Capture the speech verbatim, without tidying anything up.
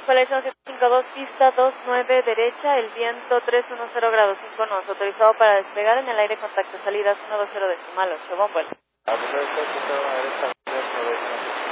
Colección siete cinco dos, pista dos nueve derecha, el viento tres uno cero grados cinco nos, autorizado para despegar en el aire, contacto salidas uno dos cero decimal ocho, buen vuelo. A primero, derecha,